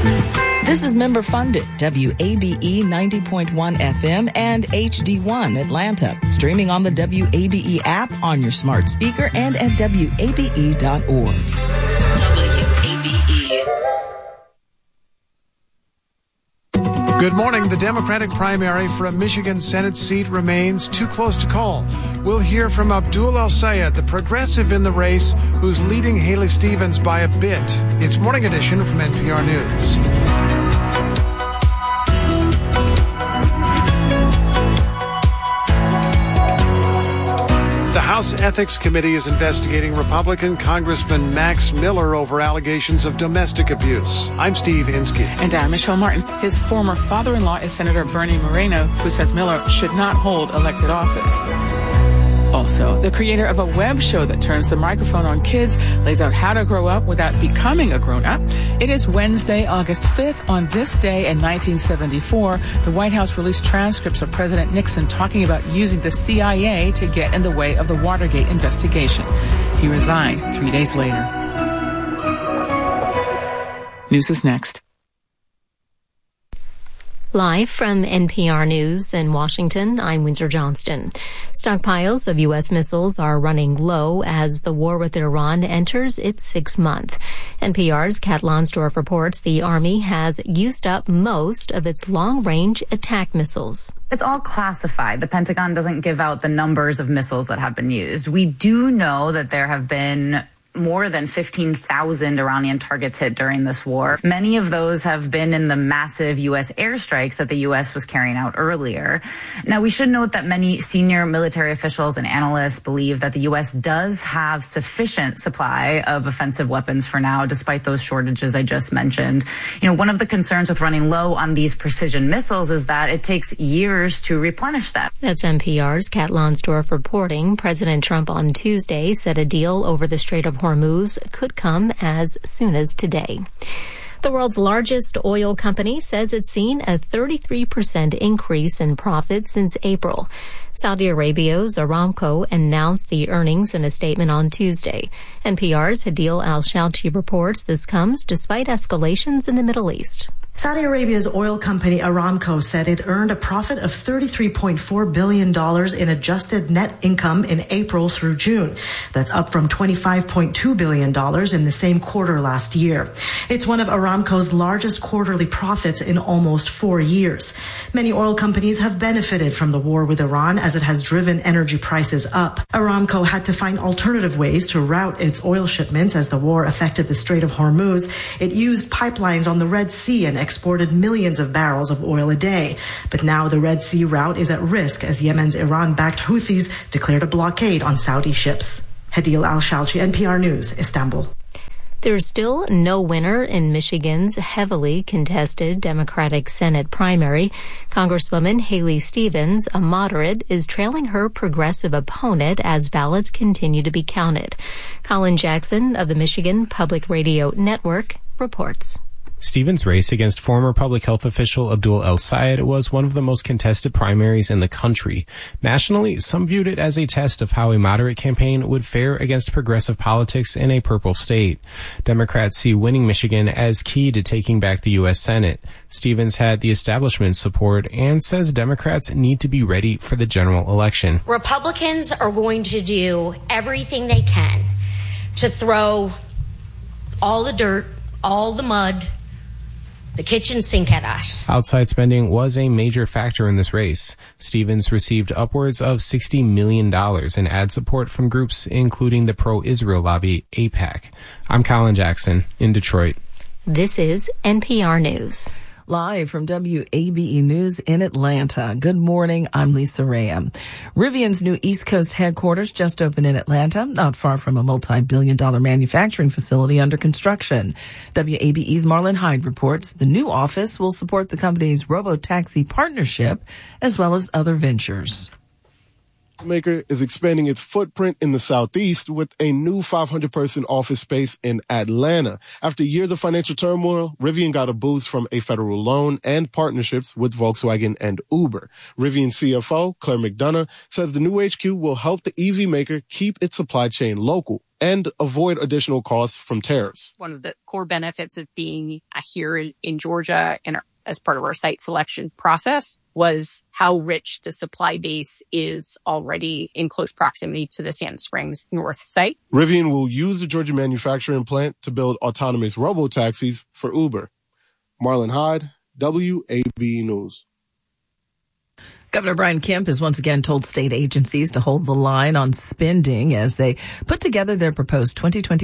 This is member-funded WABE 90.1 FM and HD1 Atlanta. Streaming on the WABE app, on your smart speaker, and at WABE.org. WABE. Good morning. The Democratic primary for a Michigan Senate seat remains too close to call. We'll hear from Abdul El-Sayed, the progressive in the race, who's leading Haley Stevens by a bit. It's Morning Edition from NPR News. The House Ethics Committee is investigating Republican Congressman Max Miller over allegations of domestic abuse. I'm Steve Inskeep. And I'm Michelle Martin. His former father-in-law is Senator Bernie Moreno, who says Miller should not hold elected office. Also, the creator of a web show that turns the microphone on kids lays out how to grow up without becoming a grown-up. It is Wednesday, August 5th. On this day in 1974, the White House released transcripts of President Nixon talking about using the CIA to get in the way of the Watergate investigation. He resigned 3 days later. News is next. Live from NPR News in Washington, I'm Windsor Johnston. Stockpiles of U.S. missiles are running low as the war with Iran enters its 6th month. NPR's Kat Lonsdorf reports the Army has used up most of its long-range attack missiles. It's all classified. The Pentagon doesn't give out the numbers of missiles that have been used. We do know that there have been more than 15,000 Iranian targets hit during this war. Many of those have been in the massive U.S. airstrikes that the U.S. was carrying out earlier. Now, we should note that many senior military officials and analysts believe that the U.S. does have sufficient supply of offensive weapons for now, despite those shortages I just mentioned. You know, one of the concerns with running low on these precision missiles is that it takes years to replenish them. That's NPR's Kat Lonsdorf reporting. President Trump on Tuesday said a deal over the Strait of Hormuz could come as soon as today. The world's largest oil company says it's seen a 33% increase in profits since April. Saudi Arabia's Aramco announced the earnings in a statement on Tuesday. NPR's Hadil Al-Shalchi reports this comes despite escalations in the Middle East. Saudi Arabia's oil company Aramco said it earned a profit of $33.4 billion in adjusted net income in April through June. That's up from $25.2 billion in the same quarter last year. It's one of Aramco's largest quarterly profits in almost 4 years. Many oil companies have benefited from the war with Iran as it has driven energy prices up. Aramco had to find alternative ways to route its oil shipments as the war affected the Strait of Hormuz. It used pipelines on the Red Sea and exported millions of barrels of oil a day. But now the Red Sea route is at risk as Yemen's Iran-backed Houthis declared a blockade on Saudi ships. Hadil Al-Shalchi, NPR News, Istanbul. There's still no winner in Michigan's heavily contested Democratic Senate primary. Congresswoman Haley Stevens, a moderate, is trailing her progressive opponent as ballots continue to be counted. Colin Jackson of the Michigan Public Radio Network reports. Stevens' race against former public health official Abdul El-Sayed was one of the most contested primaries in the country. Nationally, some viewed it as a test of how a moderate campaign would fare against progressive politics in a purple state. Democrats see winning Michigan as key to taking back the U.S. Senate. Stevens had the establishment's support and says Democrats need to be ready for the general election. Republicans are going to do everything they can to throw all the dirt, all the mud, the kitchen sink at us. Outside spending was a major factor in this race. Stevens received upwards of $60 million in ad support from groups including the pro-Israel lobby AIPAC. I'm Colin Jackson in Detroit. This is NPR News. Live from WABE News in Atlanta. Good morning. I'm Lisa Rhea. Rivian's new East Coast headquarters just opened in Atlanta, not far from a multi-billion-dollar manufacturing facility under construction. WABE's Marlon Hyde reports the new office will support the company's robo-taxi partnership as well as other ventures. Maker is expanding its footprint in the Southeast with a new 500-person office space in Atlanta. After years of financial turmoil, Rivian got a boost from a federal loan and partnerships with Volkswagen and Uber. Rivian CFO Claire McDonough says the new HQ will help the EV maker keep its supply chain local and avoid additional costs from tariffs. One of the core benefits of being here in Georgia and as part of our site selection process was how rich the supply base is already in close proximity to the Sand Springs North site. Rivian will use the Georgia manufacturing plant to build autonomous robo-taxis for Uber. Marlon Hyde, WABE News. Governor Brian Kemp has once again told state agencies to hold the line on spending as they put together their proposed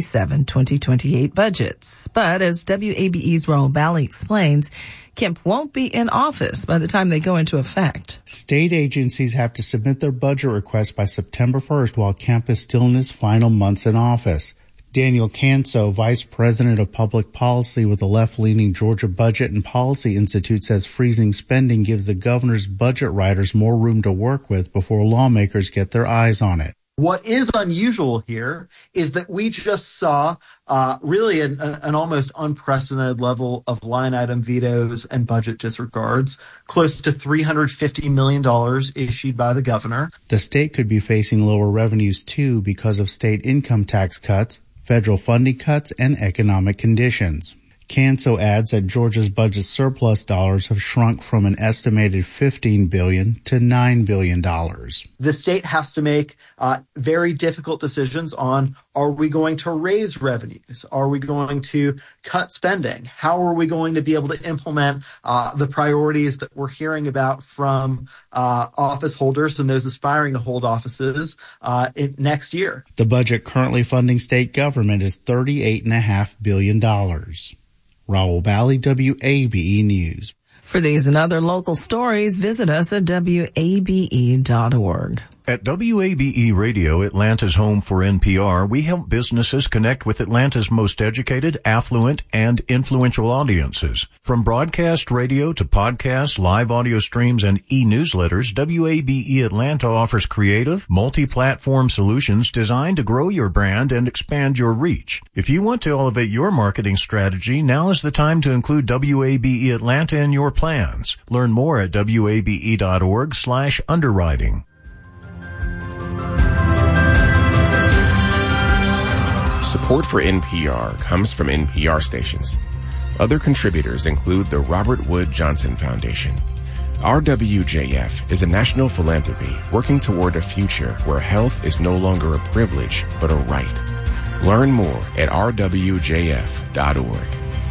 2027-2028 budgets. But as WABE's Raul Bally explains, Kemp won't be in office by the time they go into effect. State agencies have to submit their budget requests by September 1st while Kemp is still in his final months in office. Daniel Canso, Vice President of Public Policy with the left-leaning Georgia Budget and Policy Institute, says freezing spending gives the governor's budget writers more room to work with before lawmakers get their eyes on it. What is unusual here is that we just saw really an almost unprecedented level of line item vetoes and budget disregards, close to $350 million issued by the governor. The state could be facing lower revenues, too, because of state income tax cuts, federal funding cuts, and economic conditions. Canso adds that Georgia's budget surplus dollars have shrunk from an estimated $15 billion to $9 billion. The state has to make very difficult decisions on, are we going to raise revenues? Are we going to cut spending? How are we going to be able to implement the priorities that we're hearing about from office holders and those aspiring to hold offices next year? The budget currently funding state government is $38.5 billion. Raul Bally, WABE News. For these and other local stories, visit us at WABE.org. At WABE Radio, Atlanta's home for NPR, we help businesses connect with Atlanta's most educated, affluent, and influential audiences. From broadcast radio to podcasts, live audio streams, and e-newsletters, WABE Atlanta offers creative, multi-platform solutions designed to grow your brand and expand your reach. If you want to elevate your marketing strategy, now is the time to include WABE Atlanta in your plans. Learn more at wabe.org/underwriting. Support for NPR comes from NPR stations. Other contributors include the Robert Wood Johnson Foundation. RWJF is a national philanthropy working toward a future where health is no longer a privilege, but a right. Learn more at rwjf.org.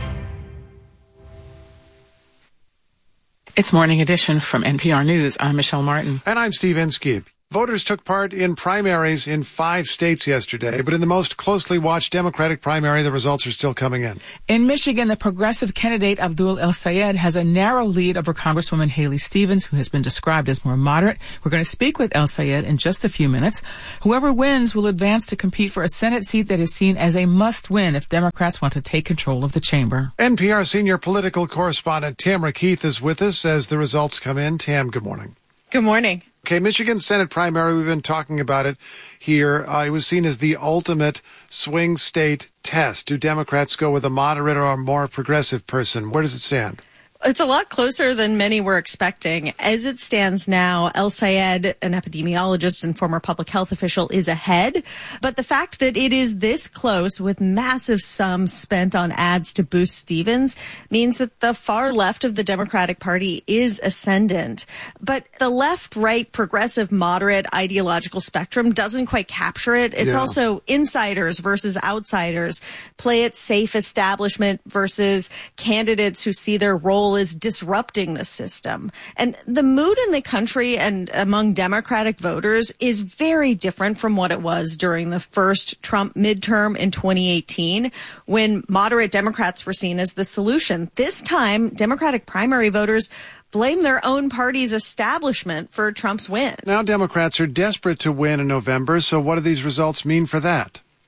It's Morning Edition from NPR News. I'm Michelle Martin. And I'm Steve Inskeep. Voters took part in primaries in 5 states yesterday, but in the most closely watched Democratic primary, the results are still coming in. In Michigan, the progressive candidate Abdul El-Sayed has a narrow lead over Congresswoman Haley Stevens, who has been described as more moderate. We're going to speak with El-Sayed in just a few minutes. Whoever wins will advance to compete for a Senate seat that is seen as a must-win if Democrats want to take control of the chamber. NPR senior political correspondent Tamara Keith is with us as the results come in. Tam, good morning. Good morning. Okay, Michigan Senate primary, we've been talking about it here. It was seen as the ultimate swing state test. Do Democrats go with a moderate or a more progressive person? Where does it stand? It's a lot closer than many were expecting. As it stands now, El-Sayed, an epidemiologist and former public health official, is ahead. But the fact that it is this close with massive sums spent on ads to boost Stevens means that the far left of the Democratic Party is ascendant. But the left-right progressive moderate ideological spectrum doesn't quite capture it. It's also insiders versus outsiders, play it safe establishment versus candidates who see their role is disrupting the system. And the mood in the country and among Democratic voters is very different from what it was during the first Trump midterm in 2018, when moderate Democrats were seen as the solution. This time, Democratic primary voters blame their own party's establishment for Trump's win. Now Democrats are desperate to win in November, so what do these results mean for that?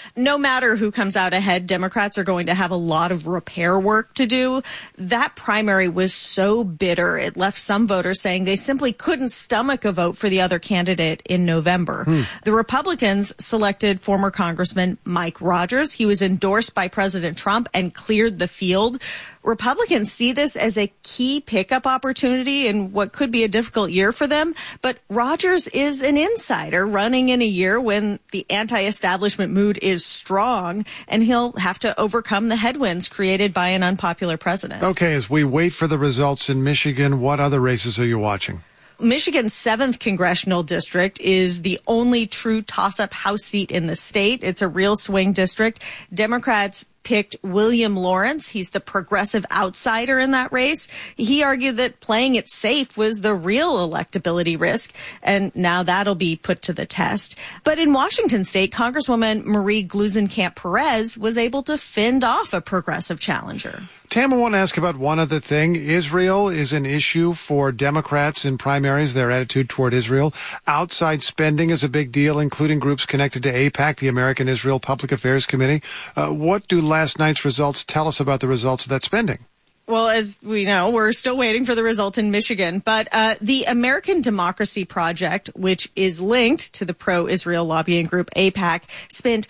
no matter who comes out ahead, Democrats are going to have a lot of repair work to do. That primary was so bitter, it left some voters saying they simply couldn't stomach a vote for the other candidate in November. The Republicans selected former Congressman Mike Rogers. He was endorsed by President Trump and cleared the field. Republicans see this as a key pickup opportunity in what could be a difficult year for them. But Rogers is an insider running in a year when the anti-establishment mood is strong, and he'll have to overcome the headwinds created by an unpopular president. Okay, as we wait for the results in Michigan, what other races are you watching? Michigan's 7th congressional district is the only true toss-up House seat in the state. It's a real swing district. Democrats picked William Lawrence. He's the progressive outsider in that race. He argued that playing it safe was the real electability risk, and now that'll be put to the test. But in Washington state, Congresswoman Marie Gluesenkamp-Perez was able to fend off a progressive challenger. Tam, I want to ask about one other thing. Israel is an issue for Democrats in primaries, their attitude toward Israel. Outside spending is a big deal, including groups connected to AIPAC, the American Israel Public Affairs Committee. What do last night's results tell us about the results of that spending? Well, as we know, we're still waiting for the result in Michigan. But the American Democracy Project, which is linked to the pro-Israel lobbying group AIPAC, spent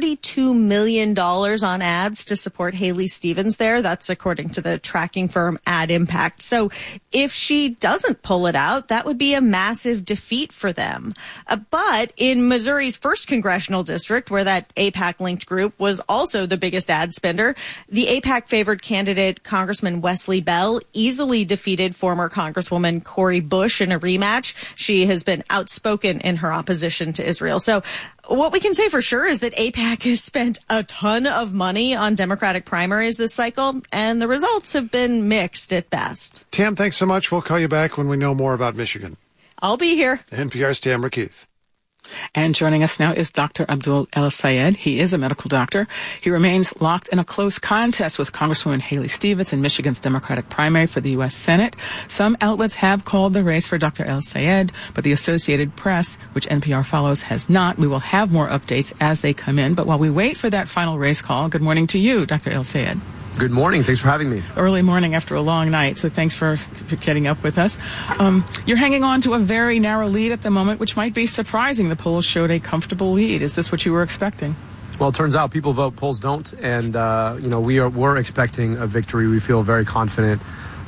$32 million on ads to support Haley Stevens there. That's according to the tracking firm Ad Impact. So if she doesn't pull it out, that would be a massive defeat for them. But in Missouri's 1st congressional district, where that AIPAC-linked group was also the biggest ad spender, the AIPAC-favored candidate, Congressman Wesley Bell, easily defeated former Congresswoman Cori Bush in a rematch. She has been outspoken in her opposition to Israel. So what we can say for sure is that AIPAC has spent a ton of money on Democratic primaries this cycle, and the results have been mixed at best. Tam, thanks so much. We'll call you back when we know more about Michigan. I'll be here. NPR's Tamara Keith. And joining us now is Dr. Abdul El-Sayed. He is a medical doctor. He remains locked in a close contest with Congresswoman Haley Stevens in Michigan's Democratic primary for the U.S. Senate. Some outlets have called the race for Dr. El-Sayed, but the Associated Press, which NPR follows, has not. We will have more updates as they come in. But while we wait for that final race call, good morning to you, Dr. El-Sayed. Good morning. Thanks for having me. Early morning after a long night, so thanks for getting up with us. You're hanging on to a very narrow lead at the moment, which might be surprising. The polls showed a comfortable lead. Is this what you were expecting? Well, it turns out people vote, polls don't. And, we're expecting a victory. We feel very confident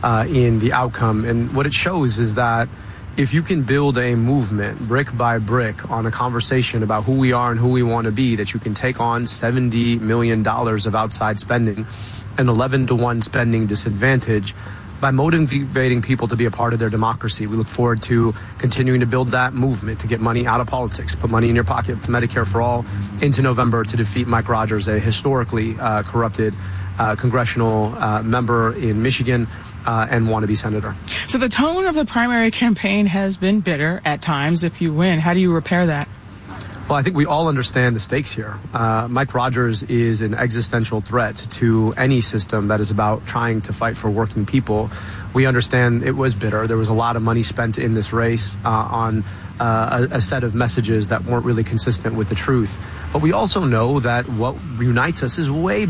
in the outcome. And what it shows is that if you can build a movement brick by brick on a conversation about who we are and who we want to be, that you can take on $70 million of outside spending, an 11-to-1 spending disadvantage, by motivating people to be a part of their democracy. We look forward to continuing to build that movement, to get money out of politics, put money in your pocket, Medicare for all, into November to defeat Mike Rogers, a historically corrupted congressional member in Michigan and wannabe senator. So the tone of the primary campaign has been bitter at times. If you win, how do you repair that? Well, I think we all understand the stakes here. Mike Rogers is an existential threat to any system that is about trying to fight for working people. We understand it was bitter. There was a lot of money spent in this race on a set of messages that weren't really consistent with the truth. But we also know that what unites us is way